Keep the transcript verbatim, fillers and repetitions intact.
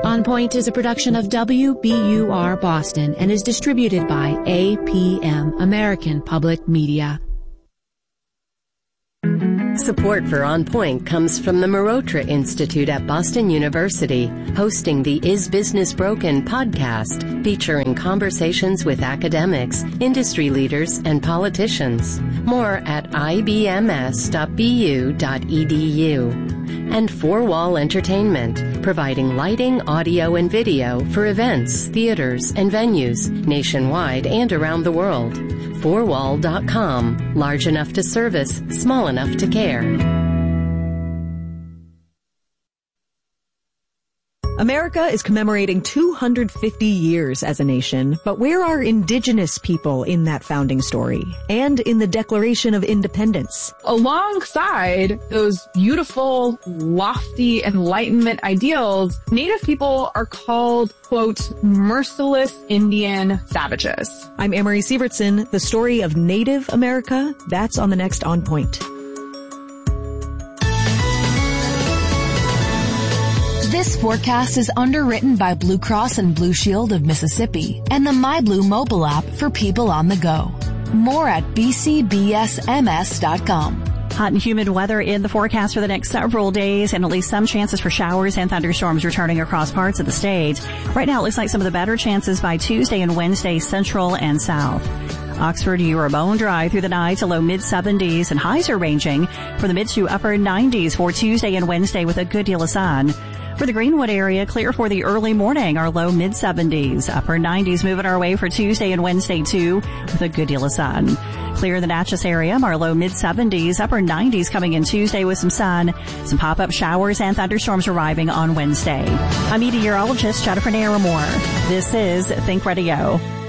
On Point is a production of W B U R Boston and is distributed by A P M, American Public Media. Support for On Point comes from the Marotra Institute at Boston University, hosting the Is Business Broken podcast, featuring conversations with academics, industry leaders, and politicians. More at I B M S dot B U dot E D U. And Four Wall Entertainment, providing lighting, audio, and video for events, theaters, and venues nationwide and around the world. four wall dot com. Large enough to service, small enough to care. America is commemorating two hundred fifty years as a nation, but where are indigenous people in that founding story and in the Declaration of Independence? Alongside those beautiful, lofty Enlightenment ideals, Native people are called, quote, merciless Indian savages. I'm Amory Sievertson. The story of Native America, that's on the next On Point. This forecast is underwritten by Blue Cross and Blue Shield of Mississippi and the MyBlue mobile app for people on the go. More at b c b s m s dot com. Hot and humid weather in the forecast for the next several days, and at least some chances for showers and thunderstorms returning across parts of the state. Right now, it looks like some of the better chances by Tuesday and Wednesday, central and south. Oxford, you are bone dry through the night to low mid seventies, and highs are ranging from the mid to upper nineties for Tuesday and Wednesday with a good deal of sun. For the Greenwood area, clear for the early morning, our low mid seventies, upper nineties moving our way for Tuesday and Wednesday too with a good deal of sun. Clear in the Natchez area, our low mid seventies, upper nineties coming in Tuesday with some sun, some pop-up showers and thunderstorms arriving on Wednesday. I'm meteorologist Jennifer Naramore. This is Think Radio.